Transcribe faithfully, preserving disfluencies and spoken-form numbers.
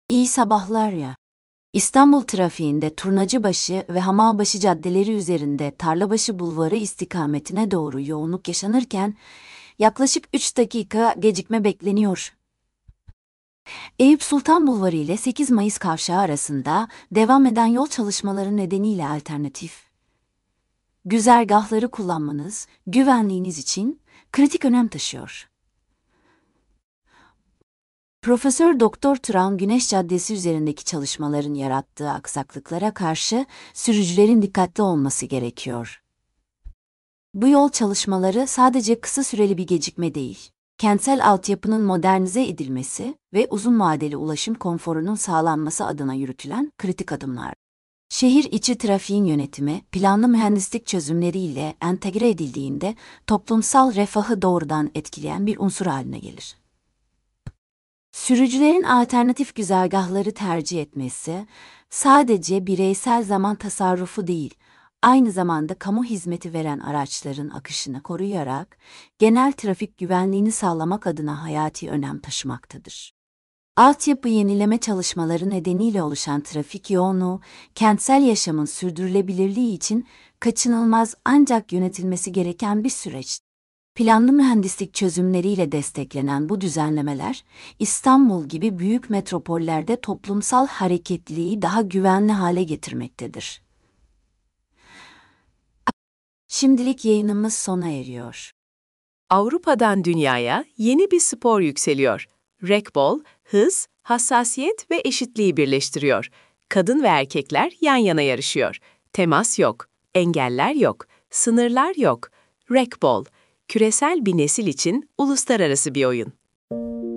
İyi sabahlar ya. İstanbul trafiğinde Turnacıbaşı ve Hamalbaşı caddeleri üzerinde Tarlabaşı Bulvarı istikametine doğru yoğunluk yaşanırken yaklaşık üç dakika gecikme bekleniyor. Eyüp Sultan Bulvarı ile sekiz Mayıs Kavşağı arasında devam eden yol çalışmaları nedeniyle alternatif güzergahları kullanmanız güvenliğiniz için kritik önem taşıyor. Profesör Doktor Turan Güneş Caddesi üzerindeki çalışmaların yarattığı aksaklıklara karşı sürücülerin dikkatli olması gerekiyor. Bu yol çalışmaları sadece kısa süreli bir gecikme değil, kentsel altyapının modernize edilmesi ve uzun vadeli ulaşım konforunun sağlanması adına yürütülen kritik adımlar. Şehir içi trafiğin yönetimi, planlı mühendislik çözümleriyle entegre edildiğinde toplumsal refahı doğrudan etkileyen bir unsur haline gelir. Sürücülerin alternatif güzergahları tercih etmesi, sadece bireysel zaman tasarrufu değil, aynı zamanda kamu hizmeti veren araçların akışını koruyarak genel trafik güvenliğini sağlamak adına hayati önem taşımaktadır. Altyapı yenileme çalışmaları nedeniyle oluşan trafik yoğunluğu, kentsel yaşamın sürdürülebilirliği için kaçınılmaz ancak yönetilmesi gereken bir süreç. Planlı mühendislik çözümleriyle desteklenen bu düzenlemeler, İstanbul gibi büyük metropollerde toplumsal hareketliliği daha güvenli hale getirmektedir. Şimdilik yayınımız sona eriyor. Avrupa'dan dünyaya yeni bir spor yükseliyor. Racquetball, hız, hassasiyet ve eşitliği birleştiriyor. Kadın ve erkekler yan yana yarışıyor. Temas yok, engeller yok, sınırlar yok. Racquetball, küresel bir nesil için uluslararası bir oyun.